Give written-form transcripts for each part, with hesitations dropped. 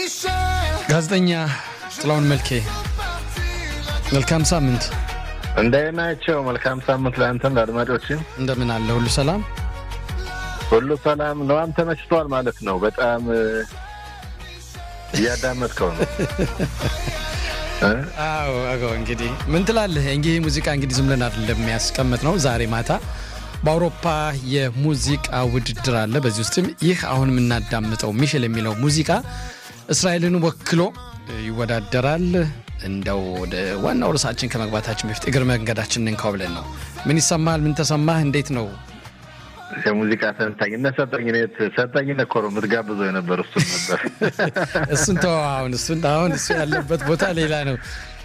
ጋዜጠኛ ጥላውን መልኬ መልካም ሳምንት እንደናቸው መልካም ሳምንት ለአንተም ለአድማጮችም እንደምን አለ ሁሉ ሰላም ነው አንተ መችቷል ማለት ነው በጣም ያዳመጥከው ነው አዎ እንግዲህ ምን ትላለህ እንግዲህ ሙዚቃ እንግዲህ ዝም ብለን አይደለም የሚያስቀምጥ ነው ዛሬ ማታ በአውሮፓ የሙዚቃ ውድድር አለ በዚህ ውስጥም ይህ አሁን የምናዳምጠው ሚሼል የሚለው ሙዚቃ እስራኤልን ወክሎ ይወዳደራል እንደው ወደ ዋናው ርዕሳችን ከመግባታችን በፊት እግር መንገዳችንን እንካውለን ነው ምን ይሰማል ምን ተሰማህ እንዴት ነው የሙዚቃ ተንታኝነት ሰጠኝነት ኮሮ ምትጋብዞ የነበር እሱ ነበር እሱን ተው አሁን እሱ ያለበት ቦታ ሌላ ነው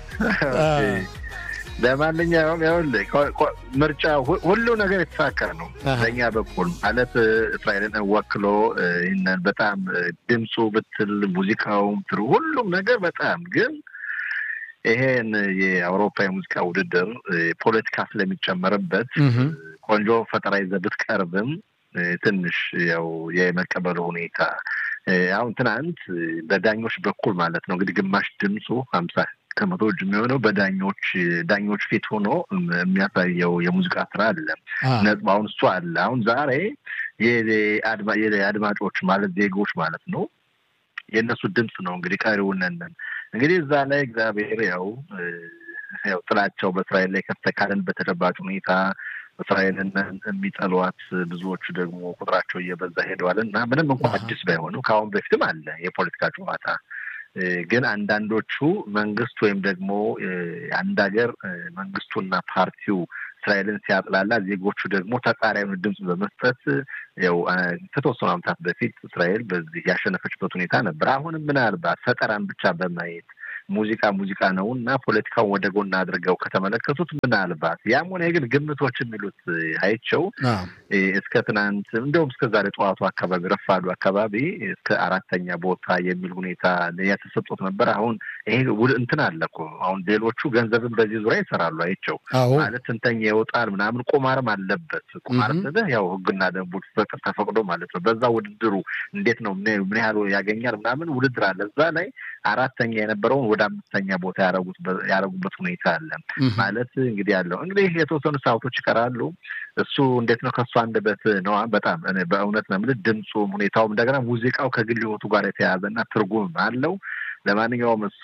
ለማንኛውም ምርጫ ሁሉ ነገር የተሳካ ነው ለኛ በኩል ማለት እስራኤልን ወክሎ ይነን በጣም ድምጹ ብትል ሙዚቃው ሁሉም ነገር በጣም ግን ይሄን የአውሮፓ የሙዚቃ ውድድር ፖለቲካ ስለሚጨመርበት ቆንጆ ፈጠራ ይዘብት ቀርብም ትንሽ ያው የመቀበሉ ሁኔታ አሁን ትናንት በዳኞች በኩል ማለት ነው እንግዲህ ግማሽ ድምጹ 50 ከመቶ የሚሆነው ዳኞች ፊት ሆኖ የሚያሳየው የሙዚቃ ስራ አለ ነጥባውን እሱ አለ አሁን ዛሬ የአድማጮች ማለት ዜጎች ማለት ነው የነሱ ድምጽ ነው እንግዲህ ቀሪውን እንግዲህ እዛ ላይ እግዚአብሔር ያው ጥላቸው በእስራኤል ላይ ከተካለን በተደባጭ ሁኔታ እስራኤልን የሚጠሏት ብዙዎቹ ደግሞ ቁጥራቸው እየበዛ ሄደዋልና ምንም እንኳን አዲስ ባይሆኑ ካሁን በፊትም አለ የፖለቲካ ጨዋታ ግን አንዳንዶቹ መንግስት ወይም ደግሞ አንድ ሀገር መንግስቱና ፓርቲው እስራኤልን ሲያጥላላ ዜጎቹ ደግሞ ተቃራኒውን ድምጽ በመስጠት ያው ከተወሰኑ ዓመታት በፊት እስራኤል በዚህ ያሸነፈችበት ሁኔታ ነበር አሁንም ምናልባት ፈጠራን ብቻ በማየት ሙዚቃ ነውና ፖለቲካው ወደ ጎን አድርገው ከተመለከቱት ምናልባት ያም ሆነ ግን ግምቶች የሚሉት አይቸው እስከ ትናንት እንደውም እስከ ዛሬ ጠዋቱ አካባቢ ረፋዱ አካባቢ እስከ አራተኛ ቦታ የሚል ሁኔታ ያተሰጡት ነበር አሁን ይሄ እንትን አለኮ አሁን ሌሎቹ ገንዘብን በዚህ ዙሪያ ይሰራሉ አይቸው ማለት እንተኛ ይወጣል ምናምን ቁማርም አለበት ቁማር ያው ህግና ደንቦች ተፈቅዶ ማለት ነው በዛ ውድድሩ እንዴት ነው ምን ያህል ያገኛል ምናምን ውድድር አለ እዛ ላይ አራተኛ የነበረው ወደ አምስተኛ ቦታ ያረጉበት ሁኔታ አለ ማለት እንግዲህ ያለው እንግዲህ የተወሰኑ ሰዓቶች ይቀራሉ እሱ እንዴት ነው ከሱ አንደበት ነው በጣም በእውነት ነው ማለት ድምጹ ሁኔታው እንደገና ሙዚቃው ከግል ህይወቱ ጋር የተያያዘና ትርጉም አለው ለማንኛውም እሱ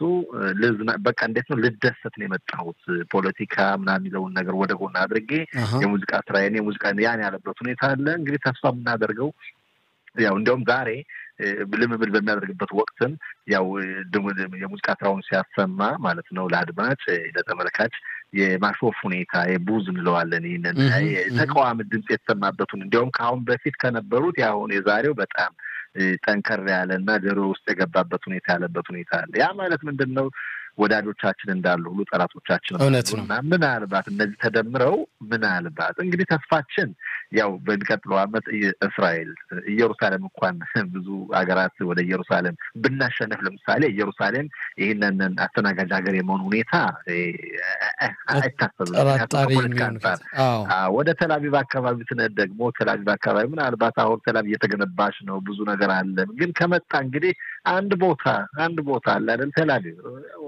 በቃ እንዴት ነው ልደሰት ነው የመጣሁት ፖለቲካ ምናምን የሚለውን ነገር ወደ ጎን አድርጌ የሙዚቃ ስራዬን ያን ያለበት ሁኔታ አለ እንግዲህ ተስፋ የምናደርገው ያው እንደውም ዛሬ ልምምድ በሚያደርግበት ወቅትም ያው የሙዚቃ ስራውን ሲያሰማ ማለት ነው ለአድማጭ ለተመልካች የማሾፍ ሁኔታ የቡዝ እንለዋለን ይሄንን ተቃዋሚ ድምጽ የተሰማበትን እንደውም ከአሁን በፊት ከነበሩት ያሁን የዛሬው በጣም ጠንከር ያለና ጆሮ ውስጥ የገባበት ሁኔታ ያለበት ሁኔታ አለ ያ ማለት ምንድነው ወዳጆቻችን እንዳሉ ሁሉ ጠላቶቻችን እና ምናልባት እነዚህ ተደምረው ምናልባት እንግዲህ ተስፋችን ያው በሚቀጥለው ዓመት እስራኤል ኢየሩሳሌም እንኳን ብዙ ሀገራት ወደ ኢየሩሳሌም ብናሸነፍ ለምሳሌ ኢየሩሳሌም ይሄንን አስተናጋጅ ሀገር የመሆን ሁኔታ አይታሰብም ወደ ተላቪቭ አካባቢ ስንሄድ ደግሞ ተላቪቭ አካባቢ ምናልባት አሁን ተላቪቭ እየተገነባች ነው ብዙ ነገር አለ ግን ከመጣ እንግዲህ አንድ ቦታ አለ አይደል ተላቪቭ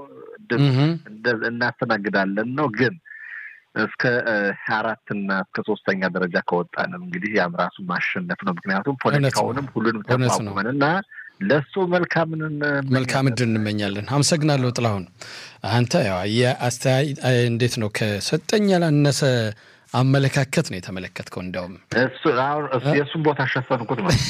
እናስተናግዳለን ነው ግን እስከ 4 እና እስከ 3ኛ ደረጃ ከወጣንም እንግዲህ ያምራሱ ማሸነፍ ነው ምክንያቱም ፖለቲካውንም ሁሉንም ተቋቁመንና ለሱ መልካም እድል እንመኛለን አመሰግናለሁ ጥላሁን አንተ ያው የአስተያይ እንዴት ነው ከሰጠኝ ያላነሰ አመለካከት ነው የተመለከተው እንደውም የሱን ቦታ ሸፈንኩት ማለት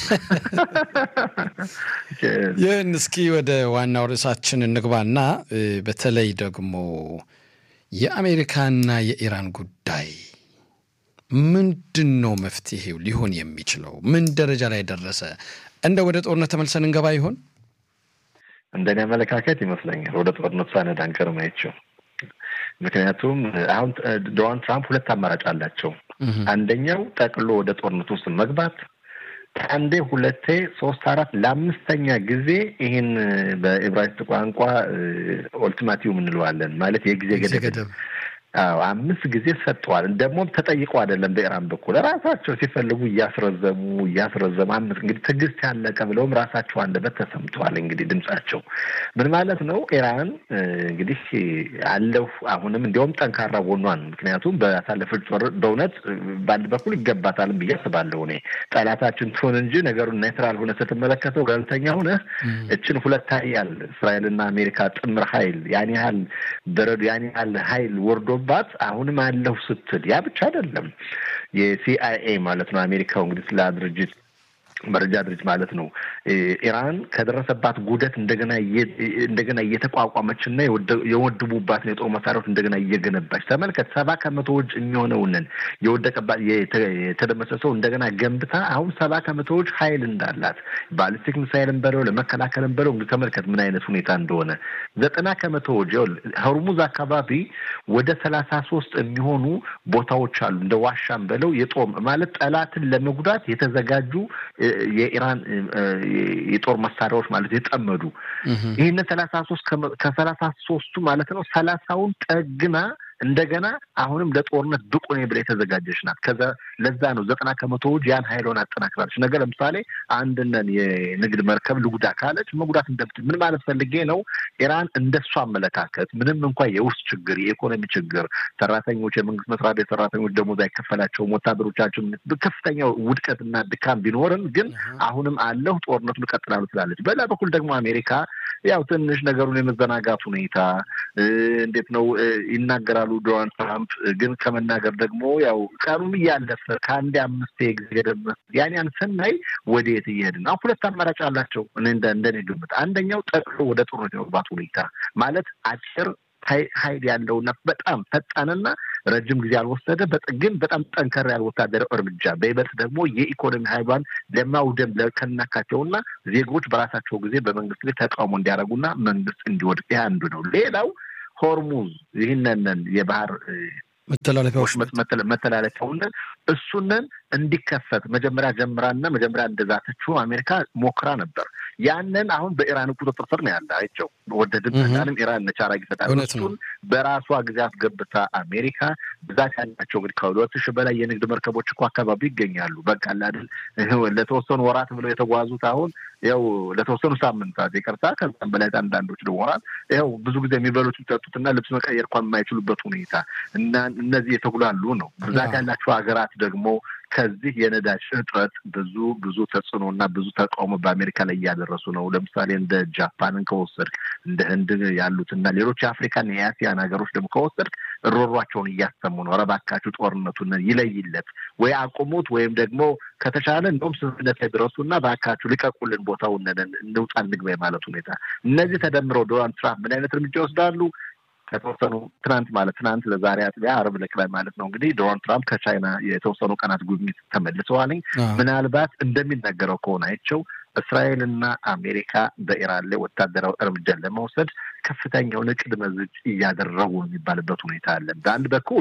እስኪ ወደ ዋናው ርዕሳችን እንግባና በተለይ ደግሞ የአሜሪካና የኢራን ጉዳይ ምንድነው መፍትሄው ሊሆን የሚችለው ምን ደረጃ ላይ ደረሰ እንደ ወደ ጦርነት ተመልሰን እንገባ ይሆን እንደኔ አመለካከት ይመስለኛል ወደ ጦርነት ሳነድ አንቀርማይቸው ምክንያቱም አሁን ዶናልድ ትራምፕ ሁለት አማራጭ አላቸው አንደኛው ጠቅሎ ወደ ጦርነት ውስጥ መግባት አንዴ ሁለቴ 3-4 ለአምስተኛ ጊዜ ይሄን በኢብራይስጥ ቋንቋ ኦልቲማቲቭ እንለዋለን ማለት የጊዜ ገደብ 5 ጊዜ ሰጥቷል ደግሞ ተጠይቀው አይደለም በኢራን በኩል ራሳቸው ሲፈልጉ ያስረዘሙ 5 እንግዲህ ትግስት ያለቀ ብለውም ራሳቸው አንደበት ተሰምቷል እንግዲህ ድምጻቸው ምን ማለት ነው ኢራን እንግዲህ አለው አሁንም እንደውም ጠንካራ ጎኗን ምክንያቱም በአሳለፈው ጦር በእውነት ባንድ በኩል ይገባታል ብዬስባለሁ እኔ ጠላታችን ትሆን እንጂ ነገሩን ኔትራል ሆነ ስትመለከተው ገለልተኛ ሆነ እችን ሁለት ኃይል እስራኤልና አሜሪካ ጥምር ኃይል ያን ያህል በረዶ ያን ያህል ኃይል ወርዶባት አሁንም አለው ስትል ያ ብቻ አይደለም የሲአይኤ ማለት ነው አሜሪካው እንግዲህ ስለ ድርጅት መረጃ ድርጅት ማለት ነው ኢራን ከደረሰባት ጉዳት እንደገና እየተቋቋመችና የወደቡባት የጦር መሳሪያዎች እንደገና እየገነባች ተመልከት 70% የሚሆነውን የወደቀባት የተደመሰሰው እንደገና ገንብታ አሁን 70% ኃይል እንዳላት ባሊስቲክ ሚሳይልን በለው ለመከላከልን በለው ተመልከት ምን አይነት ሁኔታ እንደሆነ 90% ሆርሙዝ አካባቢ ወደ 33 የሚሆኑ ቦታዎች አሉ እንደ ዋሻም በለው የጦር ማለት ጠላትን ለመጉዳት የተዘጋጁ የኢራን የጦር መሳሪያዎች ማለት የጠመዱ ይሄን 33 ከ33ቱ ማለት ነው 30ውን ጠግና እንደገና አሁንም ለጦርነት ብቁ ነው ብለ የተዘጋጀች ናት ከዛ ለዛ ነው 90% ያን ኃይሉን አጠናክራለች ነገር ለምሳሌ አንድነን የንግድ መርከብ ልጉዳ ካለች መጉዳት እንደምትል ምን ማለት ፈልጌ ነው ኢራን እንደሷ አመለካከት ምንም እንኳን የውስጥ ችግር የኢኮኖሚ ችግር ሰራተኞች የመንግስት መስሪያ ቤት ሰራተኞች ደሞዝ አይከፈላቸውም ወታደሮቻቸው በከፍተኛ ውድቀትና ድካም ቢኖርም ግን አሁንም አለው ጦርነቱን ይቀጥላሉ ትላለች በላ በኩል ደግሞ አሜሪካ ያው ትንሽ ነገሩን የመዘናጋት ሁኔታ እንዴት ነው ይናገራሉ ዶናልድ ትራምፕ ግን ከመናገር ደግሞ ያው ቀኑም ያለፈ ከአንድ 5 ገደብ ያን ሰናይ ወዴት ይሄድና ሁለት አማራጭ አላቸው እንደኔ ግምት አንደኛው ጠቅሎ ወደ ጦርነት የመግባት ሁኔታ ማለት አጭር ኃይል ያለውና በጣም ፈጣንና ረጅም ጊዜ ያልወሰደ ግን በጣም ጠንከር ያለ ወታደራዊ እርምጃ በይበልጥ ደግሞ የኢኮኖሚ ኃይሏን ለማውደም ለከናካቸውና ዜጎች በራሳቸው ጊዜ በመንግስት ላይ ተቃውሞ እንዲያደርጉና መንግስት እንዲወድቅ አንዱ ነው ሌላው ሆርሙዝ ይሄንን የባህር መተላለፊያውን እሱንን እንዲከፈት መጀመሪያ እንደዛተችው አሜሪካ ሞክራ ነበር ያንን አሁን በኢራን ቁጥጥር ስር ነው ያለ አይቸው ወደድም ኢራን ነቻራጊ ፈጣሪውን በራሷ ጊዜ አስገብታ አሜሪካ ብዛት ያላቸው እንግዲህ ከ2,000 በላይ የንግድ መርከቦች እኮ አካባቢ ይገኛሉ በቃ አይደል ለተወሰኑ ወራት ብለው የተጓዙት አሁን ያው ለተወሰኑ ሳምንታት ይቀርታ ከዛም በላይ አንዳንዶች ደወራል ያው ብዙ ጊዜ የሚበሉት ይጠጡትና ልብስ መቀየር እንኳን የማይችሉበት ሁኔታ እና እነዚህ የተጉላሉ ነው ብዛት ያላቸው ሀገራት ደግሞ ከዚህ የነዳጅ እጥረት ብዙ ተጽዕኖና ብዙ ተቃውሞ በአሜሪካ ላይ ያደረሱ ነው ለምሳሌ እንደ ጃፓንን ከወሰድክ እንደ ህንድ ያሉትና ሌሎች የአፍሪካና የአሲያን ሀገሮች ደግሞ ከወሰድክ ሮሯቸውን እያሰሙ ነው ረባካችሁ ጦርነቱን ይለይለት ወይ አቁሙት ወይም ደግሞ ከተቻለ እንደውም ስምምነት ላይ ድረሱና ባካችሁ ልቀቁልን ቦታውን እንውጣ እንግባ ማለት ሁኔታ እነዚህ ተደምረው ዶናልድ ትራምፕ ምን አይነት እርምጃ ይወስዳሉ ከተወሰኑ ትናንት ለዛሬ አጥቢያ አርብ ለቅላይ ማለት ነው እንግዲህ ዶናልድ ትራምፕ ከቻይና የተወሰኑ ቀናት ጉብኝት ተመልሰዋል ምናልባት እንደሚነገረው ከሆነ አይቸው እስራኤልና አሜሪካ በኢራን ላይ ወታደራዊ እርምጃ ለመውሰድ ከፍተኛውን ቅድመ ዝግጅት እያደረጉ የሚባልበት ሁኔታ አለ በአንድ በኩል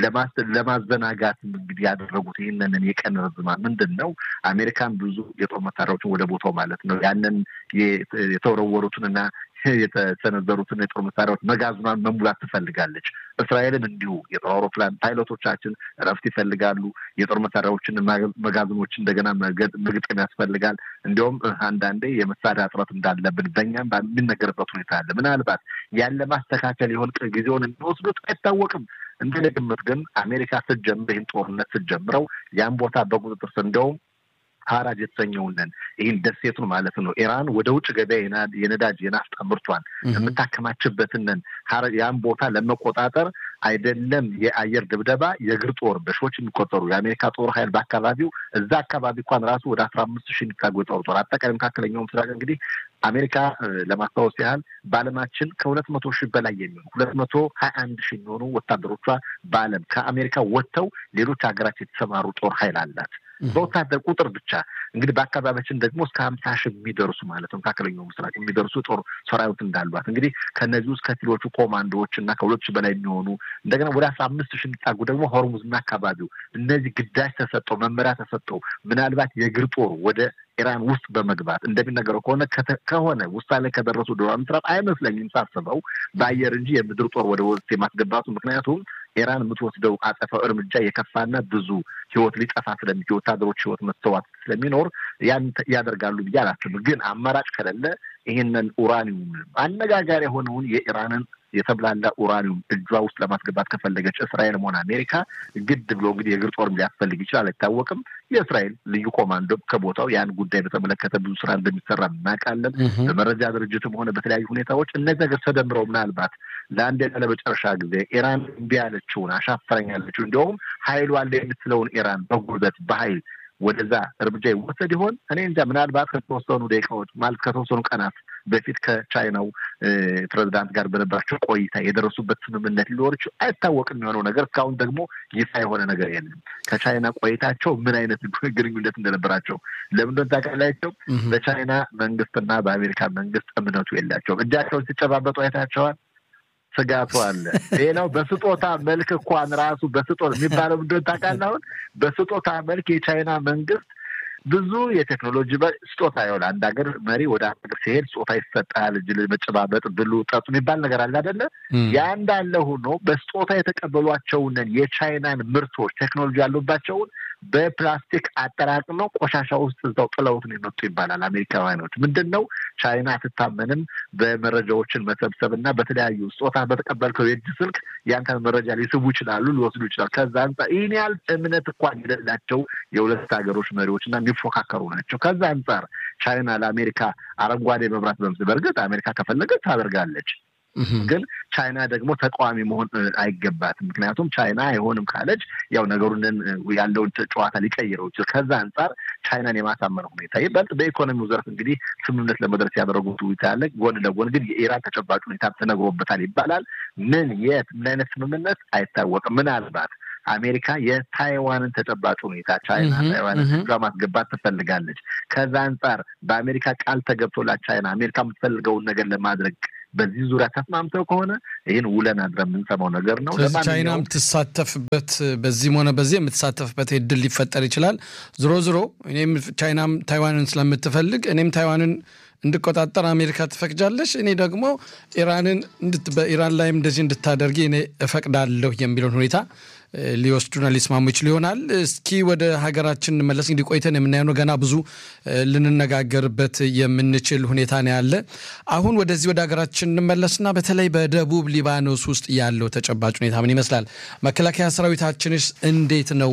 ለማዘናጋት እንግዲህ ያደረጉት ይሄንን የቀን ርዝማ ምንድነው አሜሪካን ብዙ የጦር መሳሪያዎችን ወደ ቦታው ማለት ነው ያንን የተወረወሩትንና የተሰነዘሩትን የጦር መሳሪያዎች መጋዘኗን መሙላት ትፈልጋለች እስራኤልን እንዲሁ የጦር አውሮፕላን ፓይሎቶቻችን እረፍት ይፈልጋሉ የጦር መሳሪያዎችን መጋዘኖች እንደገና መግጠም ያስፈልጋል እንደውም አንዳንዴ የመሳሪያ እጥረት እንዳለብን በእኛም በሚነገርበት ሁኔታ አለ ምናልባት ያለ ማስተካከል ይሆን ጊዜውን እንወስዱት አይታወቅም እንደነገመት ግን አሜሪካ ስትጀምር ይህን ጦርነት ስትጀምረው ያን ቦታ በቁጥጥር ስር እንደውም ሐራጅ የተሰኘውንን ይህን ደሴቱን ማለት ነው ኢራን ወደ ውጭ ገበያ የነዳጅ የናፍጣ ምርቷን የምታከማችበትን ያን ቦታ ለመቆጣጠር አይደለም የአየር ድብደባ የእግር ጦር በሺዎች የሚቆጠሩ የአሜሪካ ጦር ኃይል በአካባቢው እዛ አካባቢ እንኳን ራሱ ወደ 15,000 የሚታጉ ጦር አጠቃላይ መካከለኛው ምስራቅ እንግዲህ አሜሪካ ለማስታወስ ያህል በዓለማችን ከ200,000 በላይ የሚሆኑ 221,000 የሚሆኑ ወታደሮቿ በዓለም ከአሜሪካ ወጥተው ሌሎች ሀገራት የተሰማሩ ጦር ኃይል አላት በወታደር ቁጥር ብቻ እንግዲህ በአካባቢያችን ደግሞ እስከ 50,000 የሚደርሱ ማለት ነው መካከለኛው ምስራቅ የሚደርሱ ጦር ሰራዊት እንዳሏት እንግዲህ ከነዚህ ውስጥ ከፊሎቹ ኮማንዶዎች እና ከ2,000 በላይ የሚሆኑ እንደገና ወደ 15,000 የሚታጉ ደግሞ ሆርሙዝና አካባቢው እነዚህ ግዳጅ ተሰጠው መመሪያ ተሰጠው ምናልባት የእግር ጦር ወደ ኢራን ውስጥ በመግባት እንደሚነገረው ከሆነ ውሳኔ ከደረሱ ዶናልድ ትራምፕ አይመስለኝም ሳስበው በአየር እንጂ የምድር ጦር ወደ ውስጥ የማስገባቱ ምክንያቱም ኢራን የምትወስደው አጸፋው እርምጃ የከፋና ብዙ ህይወት ሊጠፋ ስለሚችል ወታደሮች ህይወት መስተዋት ስለሚኖር ያን ያደርጋሉ ብዬ አላስብም። ግን አማራጭ ከሌለ ይህንን ኡራኒየም አነጋጋሪ የሆነውን የኢራንን የተብላላ ኡራኒየም እጇ ውስጥ ለማስገባት ከፈለገች እስራኤልም ሆነ አሜሪካ ግድ ብሎ እንግዲህ የእግር ጦርም ሊያስፈልግ ይችላል፣ አይታወቅም። የእስራኤል ልዩ ኮማንዶ ከቦታው ያን ጉዳይ በተመለከተ ብዙ ስራ እንደሚሰራ እናውቃለን። በመረጃ ድርጅትም ሆነ በተለያዩ ሁኔታዎች እነዚህ ነገር ተደምረው ምናልባት ለአንዴና ለመጨረሻ ጊዜ ኢራን እምቢ ያለችውን አሻፈረኝ ያለችው እንዲያውም ኃይሉ አለ የምትለውን ኢራን በጉልበት በኃይል ወደዛ እርምጃ ይወሰድ ይሆን? እኔ እንጃ። ምናልባት ከተወሰኑ ደቂቃዎች ማለት ከተወሰኑ ቀናት በፊት ከቻይናው ፕሬዝዳንት ጋር በነበራቸው ቆይታ የደረሱበት ስምምነት ሊኖር ይችላል፣ አይታወቅም። የሆነው ነገር እስካሁን ደግሞ ይፋ የሆነ ነገር የለም። ከቻይና ቆይታቸው ምን አይነት ግንኙነት እንደነበራቸው ለምንድን ታውቃላችሁ? በቻይና መንግስትና በአሜሪካ መንግስት እምነቱ የላቸውም። እጃቸውን ሲጨባበጡ አይታቸዋል። ስጋቱ አለ። ሌላው በስጦታ መልክ እንኳን ራሱ በስጦታ የሚባለው ምንድን ታውቃለህ? አሁን በስጦታ መልክ የቻይና መንግስት ብዙ የቴክኖሎጂ ስጦታ ይሆናል። አንድ ሀገር መሪ ወደ ሀገር ሲሄድ ስጦታ ይሰጣል። እጅ መጨባበጥ፣ ብሉ፣ ጠጡ የሚባል ነገር አለ አይደለ? ያ እንዳለ ሆኖ በስጦታ የተቀበሏቸውን የቻይናን ምርቶች ቴክኖሎጂ ያሉባቸውን በፕላስቲክ አጠራቅመው ቆሻሻ ውስጥ እዛው ጥለውት ነው የመጡ ይባላል። አሜሪካውያኖች ምንድን ነው ቻይና አትታመንም በመረጃዎችን መሰብሰብ እና በተለያዩ ስጦታ በተቀበልከው የእጅ ስልክ ያንተን መረጃ ሊስቡ ይችላሉ፣ ሊወስዱ ይችላል። ከዛ አንጻር ይህን ያህል እምነት እንኳን የሌላቸው የሁለት ሀገሮች መሪዎች እና የሚፎካከሩ ናቸው። ከዛ አንጻር ቻይና ለአሜሪካ አረንጓዴ መብራት በምስል በእርግጥ አሜሪካ ከፈለገች ታደርጋለች። ግን ቻይና ደግሞ ተቃዋሚ መሆን አይገባትም። ምክንያቱም ቻይና አይሆንም ካለች ያው ነገሩን ያለውን ጨዋታ ሊቀይረው ይችላል። ከዛ አንጻር ቻይናን የማሳመን ሁኔታ ይበልጥ በኢኮኖሚው ዘርፍ እንግዲህ ስምምነት ለመድረስ ያደረጉት ውይይት አለ። ጎን ለጎን ግን የኢራን ተጨባጭ ሁኔታ ተነግሮበታል ይባላል። ምን አይነት ስምምነት አይታወቅም። ምናልባት አሜሪካ የታይዋንን ተጨባጭ ሁኔታ ቻይና ታይዋንን ማስገባት ትፈልጋለች። ከዛ አንጻር በአሜሪካ ቃል ተገብቶላት ቻይና አሜሪካ የምትፈልገውን ነገር ለማድረግ በዚህ ዙሪያ ተስማምተው ከሆነ ይህን ውለን አድረን የምንሰማው ነገር ነው። ቻይናም ትሳተፍበት በዚህም ሆነ በዚህ የምትሳተፍበት እድል ሊፈጠር ይችላል። ዞሮ እኔም ቻይናም ታይዋንን ስለምትፈልግ እኔም ታይዋንን እንድቆጣጠር አሜሪካ ትፈቅጃለሽ፣ እኔ ደግሞ በኢራን ላይም እንደዚህ እንድታደርጊ እኔ እፈቅዳለሁ የሚለውን ሁኔታ ሊወስዱና ሊስማሙ ይችሉ ይሆናል። እስኪ ወደ ሀገራችን እንመለስ። እንግዲህ ቆይተን የምናየው ነው። ገና ብዙ ልንነጋገርበት የምንችል ሁኔታ ነው ያለ። አሁን ወደዚህ ወደ ሀገራችን እንመለስና በተለይ በደቡብ ሊባኖስ ውስጥ ያለው ተጨባጭ ሁኔታ ምን ይመስላል? መከላከያ ሰራዊታችንስ እንዴት ነው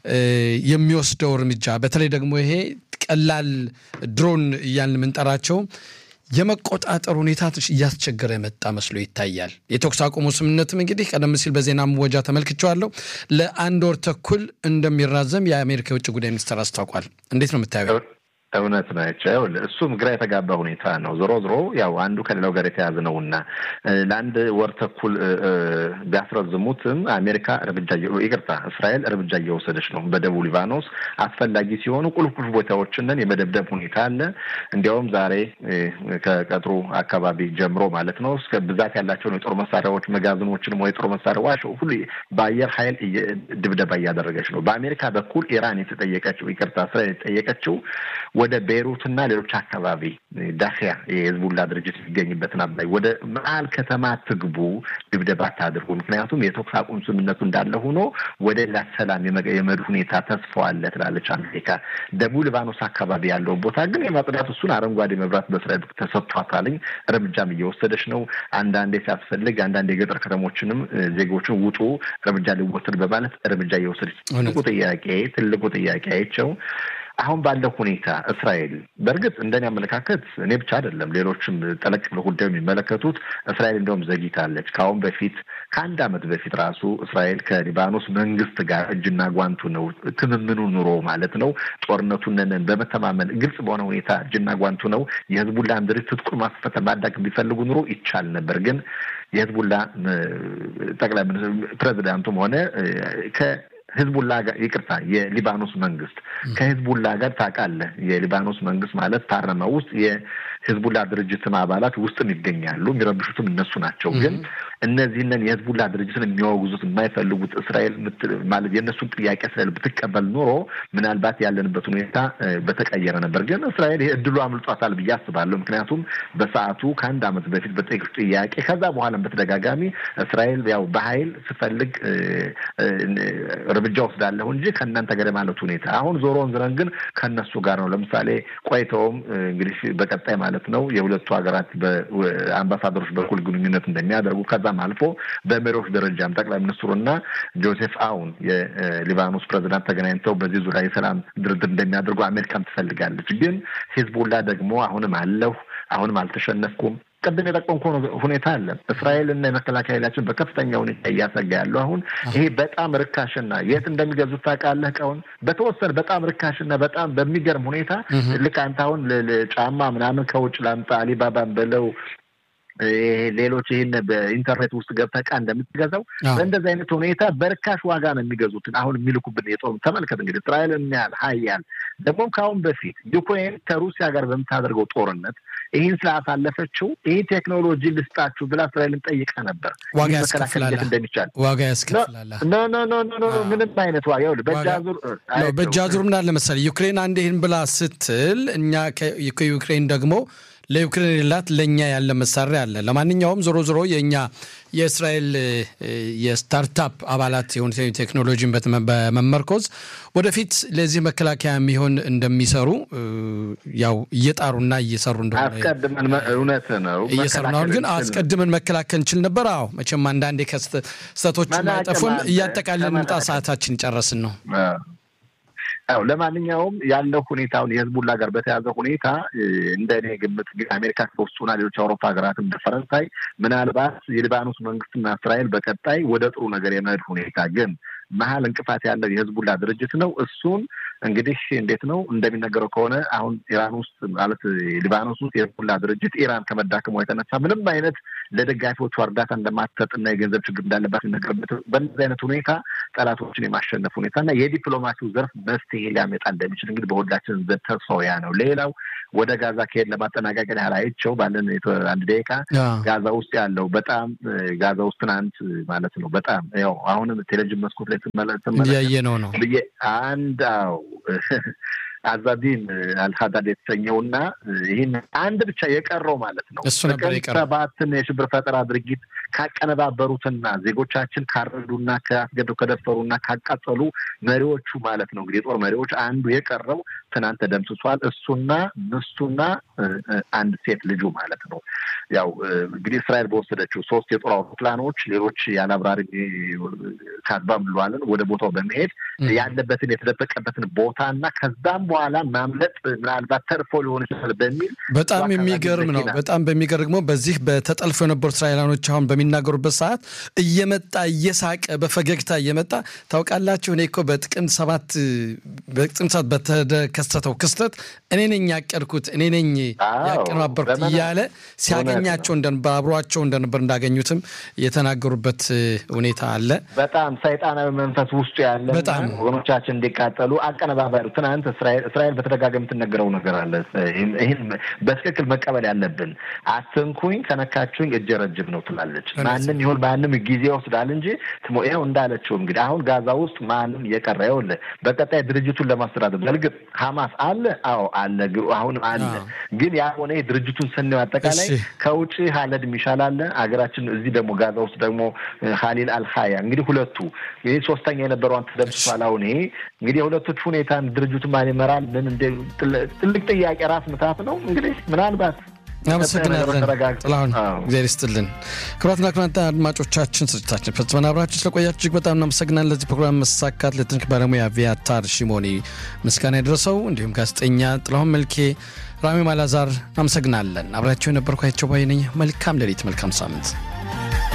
የሚወስደው እርምጃ? በተለይ ደግሞ ይሄ ቀላል ድሮን እያልን የምንጠራቸው የመቆጣጠር ሁኔታ እያስቸገረ የመጣ መስሎ ይታያል። የተኩስ አቁሙ ስምምነትም እንግዲህ ቀደም ሲል በዜና መወጃ ተመልክቼዋለሁ ለ1 ወር ተኩል እንደሚራዘም የአሜሪካ የውጭ ጉዳይ ሚኒስትር አስታውቋል። እንዴት ነው የምታየው? እውነት ናቸው። እሱም ግራ የተጋባ ሁኔታ ነው። ዞሮ ያው አንዱ ከሌላው ጋር የተያዘ ነውና ለአንድ ወር ተኩል ቢያስረዝሙትም አሜሪካ እስራኤል እርምጃ እየወሰደች ነው። በደቡብ ሊባኖስ አስፈላጊ ሲሆኑ ቁልፍ ቦታዎችን የመደብደብ ሁኔታ አለ። እንዲያውም ዛሬ ከቀጥሩ አካባቢ ጀምሮ ማለት ነው እስከ ብዛት ያላቸውን የጦር መሳሪያዎች መጋዘኖችንም ወይ ጦር መሳሪያዎች ሁሉ በአየር ኃይል ድብደባ እያደረገች ነው። በአሜሪካ በኩል ኢራን የተጠየቀችው እስራኤል የተጠየቀችው ወደ ቤይሩትና ሌሎች አካባቢ ዳኺያ የህዝቡላ ድርጅት የሚገኝበትን አባይ ወደ መሀል ከተማ ትግቡ፣ ድብደባ ታድርጉ። ምክንያቱም የተኩስ አቁም ስምምነቱ እንዳለ ሆኖ ወደ ሰላም የመድ ሁኔታ ተስፋዋለ ትላለች አሜሪካ። ደቡብ ሊባኖስ አካባቢ ያለው ቦታ ግን የማጽዳት እሱን አረንጓዴ መብራት በእስራኤል ተሰጥቷታልኝ እርምጃም እየወሰደች ነው። አንዳንዴ ሲያስፈልግ አንዳንድ የገጠር ከተሞችንም ዜጎችን ውጡ እርምጃ ሊወሰድ በማለት እርምጃ እየወሰደች ትልቁ ጥያቄ አይቸው አሁን ባለው ሁኔታ እስራኤል በእርግጥ እንደኔ አመለካከት እኔ ብቻ አይደለም ሌሎችም ጠለቅ ብለው ጉዳዩ የሚመለከቱት እስራኤል እንደውም ዘግይታለች። ከአሁን በፊት ከአንድ ዓመት በፊት ራሱ እስራኤል ከሊባኖስ መንግስት ጋር እጅና ጓንቱ ነው ትምምኑ ኑሮ ማለት ነው ጦርነቱን በመተማመን ግልጽ በሆነ ሁኔታ እጅና ጓንቱ ነው የህዝቡላን ድርጅት ትጥቁን ማስፈታ ማዳቅ ቢፈልጉ ኑሮ ይቻል ነበር። ግን የህዝቡላ ጠቅላይ ፕሬዝዳንቱም ሆነ ህዝቡላ ጋር የሊባኖስ መንግስት ከህዝቡላ ጋር ታውቃለህ የሊባኖስ መንግስት ማለት ፓርላማ ውስጥ የህዝቡላ ድርጅት አባላት ውስጥ ይገኛሉ። የሚረብሹትም እነሱ ናቸው። ግን እነዚህንን የህዝቡላ ድርጅትን የሚያወግዙት የማይፈልጉት እስራኤል ማለት የእነሱን ጥያቄ እስራኤል ብትቀበል ኖሮ ምናልባት ያለንበት ሁኔታ በተቀየረ ነበር። ግን እስራኤል እድሉ አምልጧታል ብዬ አስባለሁ። ምክንያቱም በሰዓቱ ከአንድ ዓመት በፊት በጠየቁት ጥያቄ ከዛ በኋላም በተደጋጋሚ እስራኤል ያው በኃይል ስፈልግ እርምጃ ወስዳለሁ እንጂ ከእናንተ ጋር ማለት ሁኔታ አሁን ዞሮን ዝረን ግን ከነሱ ጋር ነው። ለምሳሌ ቆይተውም እንግዲህ በቀጣይ ማለት ነው የሁለቱ ሀገራት በአምባሳደሮች በኩል ግንኙነት እንደሚያደርጉ ከዛም አልፎ በመሪዎች ደረጃም ጠቅላይ ሚኒስትሩና ጆሴፍ አውን የሊባኖስ ፕሬዝዳንት ተገናኝተው በዚህ ዙሪያ የሰላም ድርድር እንደሚያደርጉ አሜሪካም ትፈልጋለች። ግን ሂዝቡላ ደግሞ አሁንም አልተሸነፍኩም ቅድም የጠቆምኩ ሁኔታ አለ። እስራኤል እና የመከላከያ ኃይላችን በከፍተኛ ሁኔታ እያሰጋ ያለው አሁን ይሄ በጣም ርካሽና የት እንደሚገዙት ታውቃለህ? ቀውን በተወሰነ በጣም ርካሽና በጣም በሚገርም ሁኔታ ልክ አንተ አሁን ጫማ ምናምን ከውጭ ላምጣ አሊባባን በለው ሌሎች ይሄን በኢንተርኔት ውስጥ ገብተህ ዕቃ እንደምትገዛው በእንደዚህ አይነት ሁኔታ በርካሽ ዋጋ ነው የሚገዙት። አሁን የሚልኩብን የጦር ተመልከት እንግዲህ እስራኤል የሚያል ሀያል ደግሞ ከአሁን በፊት ዩክሬን ከሩሲያ ጋር በምታደርገው ጦርነት ይህን ስላሳለፈችው ይህ ቴክኖሎጂ ልስጣችሁ ብላ እስራኤልን ጠይቃ ነበር። ዋጋ ያስከፍላል እንደሚቻል ዋጋ ያስከፍላል። ኖ ምንም አይነት ዋጋ በእጃዙር ምን አለ መሰለህ ዩክሬን አንድ ይህን ብላ ስትል እኛ ከዩክሬን ደግሞ ለዩክሬን ላት ለኛ ያለ መሳሪያ አለ። ለማንኛውም ዞሮ የኛ የእስራኤል የስታርታፕ አባላት የሆኑ ቴክኖሎጂን በመመርኮዝ ወደፊት ለዚህ መከላከያ የሚሆን እንደሚሰሩ ያው እየጣሩና እየሰሩ እንደሆነ አስቀድመን እውነት ነው እየሰሩ ነው። ግን አስቀድመን መከላከል እንችል ነበር። አዎ መቼም አንዳንዴ ከስተቶች ማይጠፉን እያጠቃለን ምጣ ሰዓታችን ጨረስን ነው። አዎ ለማንኛውም ያለው ሁኔታውን የህዝቡላ ጋር በተያዘ ሁኔታ እንደኔ ግምት ግን አሜሪካ ከውስጡና ሌሎች አውሮፓ ሀገራትም እንደ ፈረንሳይ ምናልባት የሊባኖስ መንግስትና እስራኤል በቀጣይ ወደ ጥሩ ነገር የመሄድ ሁኔታ ግን መሀል እንቅፋት ያለው የህዝቡላ ድርጅት ነው። እሱን እንግዲህ እንዴት ነው እንደሚነገረው ከሆነ አሁን ኢራን ውስጥ ማለት ሊባኖስ ውስጥ የህዝቡላ ድርጅት ኢራን ከመዳከሟ የተነሳ ምንም አይነት ለደጋፊዎቹ እርዳታ እንደማትሰጥና የገንዘብ ችግር እንዳለባት ይነገርበት። በእንደዚህ አይነት ሁኔታ ጠላቶችን የማሸነፍ ሁኔታና የዲፕሎማሲው ዘርፍ መፍትሄ ሊያመጣ እንደሚችል እንግዲህ በሁላችን ዘንድ ተስፋው ያ ነው። ሌላው ወደ ጋዛ ከሄድ ለማጠናቀቅ ያህል አይቼው ባለን አንድ ደቂቃ ጋዛ ውስጥ ያለው በጣም ጋዛ ውስጥ ትናንት ማለት ነው በጣም ያው አሁንም ቴሌቪዥን መስኮት ላይ ያየነው ነው አንዳው አዛዲን አልሐዳድ የተሰኘውና ይህን አንድ ብቻ የቀረው ማለት ነው ሰባትን የሽብር ፈጠራ ድርጊት ካቀነባበሩትና ዜጎቻችን ካረዱና ካስገደው ከደፈሩና ካቃጠሉ መሪዎቹ ማለት ነው እንግዲህ የጦር መሪዎች አንዱ የቀረው ትናንት ተደምስሷል። እሱና ምስቱና አንድ ሴት ልጁ ማለት ነው። ያው እንግዲህ እስራኤል በወሰደችው 3 የጦር አውሮፕላኖች ሌሎች ያላብራሪ ካድባም ብሏልን ወደ ቦታው በመሄድ ያለበትን የተደበቀበትን ቦታና ከዛም በኋላ ማምለጥ ምናልባት ተርፎ ሊሆን ይችላል በሚል በጣም የሚገርም ነው። በጣም በሚገርም ነው። በዚህ በተጠልፎ የነበሩ እስራኤላኖች አሁን በሚናገሩበት ሰዓት እየመጣ እየሳቀ በፈገግታ እየመጣ ታውቃላችሁ እኔ እኮ በጥቅምት 7 በተከሰተው ክስተት እኔ ነኝ ያቀድኩት እኔ ነኝ ያቀነባበርኩት እያለ ሲያገኛቸው እንደነበር አብሯቸው እንደነበር እንዳገኙትም የተናገሩበት ሁኔታ አለ። በጣም ሰይጣናዊ መንፈስ ውስጥ ያለ ወገኖቻችን እንዲቃጠሉ አቀነባባሪ ትናንት እስራኤል በተደጋጋሚ የምትነገረው ነገር አለ። ይሄን በትክክል መቀበል ያለብን አትንኩኝ ከነካችሁኝ እጄ ረጅም ነው ትላለች። ማንንም ይሁን ማንንም ጊዜ ይወስዳል እንጂ ይሄው እንዳለችው እንግዲህ አሁን ጋዛ ውስጥ ማንንም የቀረ ይኸውልህ በቀጣይ ድርጅቱን ለማስተዳደር በልግጥ ሐማስ አለ አዎ አለ አሁን አለ ግን ያ ሆነ ድርጅቱን ስንው አጠቃላይ ከውጪ ሀለድ ሚሻል አለ አገራችን እዚህ ደግሞ ጋዛ ውስጥ ደግሞ ኻሊል አልኻያ እንግዲህ ሁለቱ ይሄ ሶስተኛ የነበረው አንተ ደምስሷል። አሁን ይሄ እንግዲህ ሁለቱ ሁኔታን ድርጅቱ ማን ይመራል ምን እንደ ትልቅ ጥያቄ ራስ ምታት ነው እንግዲህ ምናልባት አመሰግናለን ጥላሁን እግዚአብሔር ይስጥልን። ክቡራትና ክቡራን አድማጮቻችን ስርጭታችን ፈጽመን አብራችሁ ስለቆያችሁ እጅግ በጣም እናመሰግናለን። ለዚህ ፕሮግራም መሳካት ለቴክኒክ ባለሙያ ቪያታር ሽሞኒ ምስጋና ይድረሰው፣ እንዲሁም ጋዜጠኛ ጥላሁን መልኬ፣ ራሚ ማላዛር አመሰግናለን። አብራችሁ የነበርኳቸው ባይ ነኝ። መልካም ሌሊት መልካም ሳምንት።